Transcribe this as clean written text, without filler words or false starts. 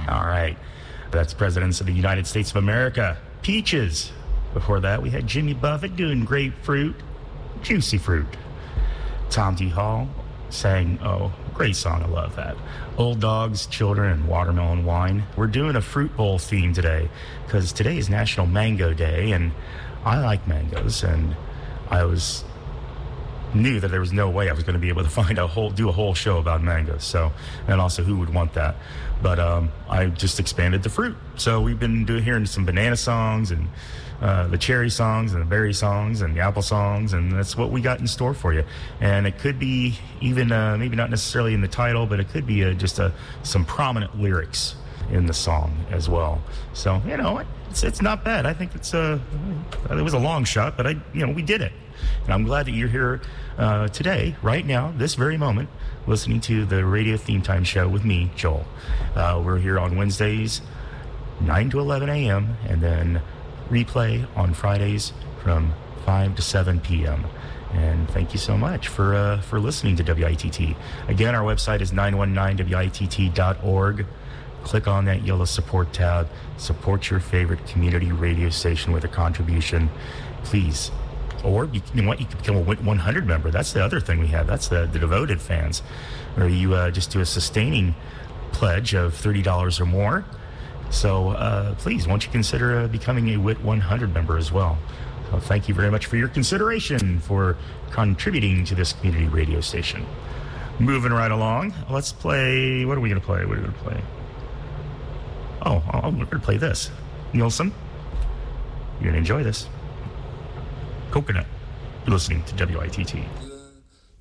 All right. That's Presidents of the United States of America. Peaches. Before that, we had Jimmy Buffett doing Grapefruit, Juicy Fruit. Tom T. Hall sang, great song, I love that. Old Dogs, Children, and Watermelon Wine. We're doing a fruit bowl theme today because today is National Mango Day, and I like mangoes, and I knew that there was no way I was going to be able to do a whole show about mangoes. So, and also who would want that? But I just expanded the fruit. So we've been hearing some banana songs and the cherry songs and the berry songs and the apple songs, and that's what we got in store for you. And it could be even maybe not necessarily in the title, but it could be just some prominent lyrics in the song as well. So it's not bad. I think it was a long shot, but we did it. And I'm glad that you're here today, right now, this very moment, listening to the Radio Theme Time Show with me, Joel. We're here on Wednesdays, 9 to 11 a.m., and then replay on Fridays from 5 to 7 p.m. And thank you so much for listening to WITT. Again, our website is 919witt.org. Click on that yellow support tab. Support your favorite community radio station with a contribution, please. Or you can become a WIT 100 member. That's the other thing we have. That's the devoted fans, where you just do a sustaining pledge of $30 or more. So please, won't you consider becoming a WIT 100 member as well? So thank you very much for your consideration for contributing to this community radio station. Moving right along, let's play. What are we going to play? We're going to play this. Nielsen, you're going to enjoy this. Coconut. You're listening to WITT.